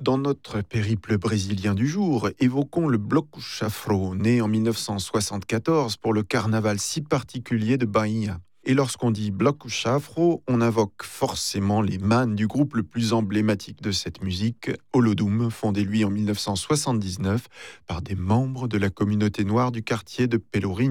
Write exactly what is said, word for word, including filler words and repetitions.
Dans notre périple brésilien du jour, évoquons le Bloco Chafro, né en mille neuf cent soixante-quatorze pour le carnaval si particulier de Bahia. Et lorsqu'on dit Bloco Chafro, on invoque forcément les mannes du groupe le plus emblématique de cette musique, Olodum, fondé lui en mille neuf cent soixante-dix-neuf par des membres de la communauté noire du quartier de Pelourinho.